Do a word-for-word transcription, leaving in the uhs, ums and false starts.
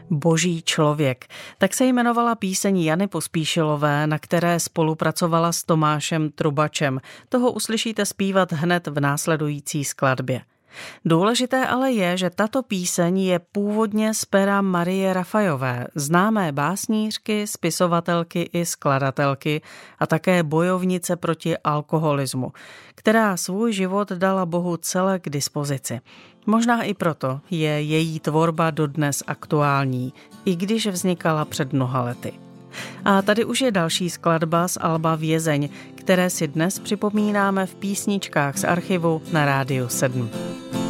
Boží člověk. Tak se jmenovala píseň Jany Pospíšilové, na které spolupracovala s Tomášem Trubačem. Toho uslyšíte zpívat hned v následující skladbě. Důležité ale je, že tato píseň je původně z pera Marie Rafajové, známé básnířky, spisovatelky i skladatelky a také bojovnice proti alkoholismu, která svůj život dala Bohu celé k dispozici. Možná i proto je její tvorba dodnes aktuální, i když vznikala před mnoha lety. A tady už je další skladba z alba Vězeň, které si dnes připomínáme v písničkách z archivu na Rádiu sedm.